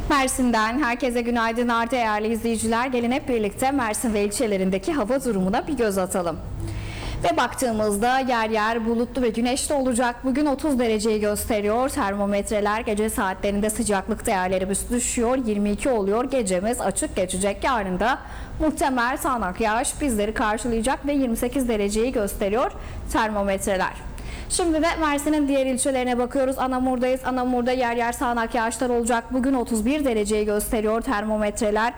Mersin'den herkese günaydınlar değerli izleyiciler. Gelin hep birlikte Mersin ve ilçelerindeki hava durumuna bir göz atalım. Ve baktığımızda yer yer bulutlu ve güneşli olacak. Bugün 30 dereceyi gösteriyor. Termometreler gece saatlerinde sıcaklık değerlerimiz düşüyor. 22 oluyor. Gecemiz açık geçecek. Yarın da muhtemel sağanak yağış bizleri karşılayacak ve 28 dereceyi gösteriyor termometreler. Şimdi de Mersin'in diğer ilçelerine bakıyoruz. Anamur'dayız. Anamur'da yer yer sağanak yağışlar olacak. Bugün 31 dereceyi gösteriyor termometreler.